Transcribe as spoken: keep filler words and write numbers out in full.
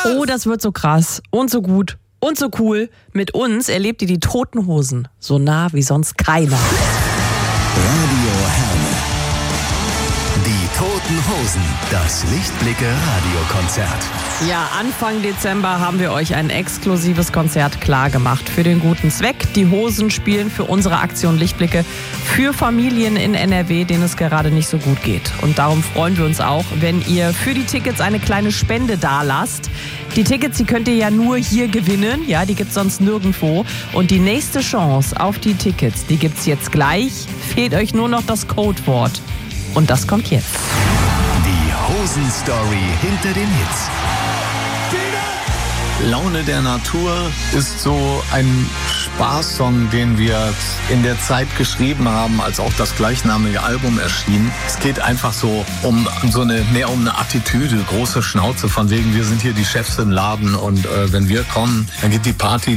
Oh, das wird so krass und so gut und so cool. Mit uns erlebt ihr die Toten Hosen so nah wie sonst keiner. Radio Herne. Die Toten Hosen. Das Lichtblicke Radiokonzert. Ja, Anfang Dezember haben wir euch ein exklusives Konzert klargemacht für den guten Zweck. Die Hosen spielen für unsere Aktion Lichtblicke für Familien in N R W, denen es gerade nicht so gut geht. Und darum freuen wir uns auch, wenn ihr für die Tickets eine kleine Spende dalasst. Die Tickets, die könnt ihr ja nur hier gewinnen, ja, die gibt's sonst nirgendwo. Und die nächste Chance auf die Tickets, die gibt's jetzt gleich. Fehlt euch nur noch das Codewort. Und das kommt jetzt. Die Hosen-Story hinter den Hits. Laune der Natur ist so ein Spaßsong, den wir in der Zeit geschrieben haben, als auch das gleichnamige Album erschien. Es geht einfach so um so eine, mehr um eine Attitüde, große Schnauze, von wegen wir sind hier die Chefs im Laden und äh, wenn wir kommen, dann geht die Party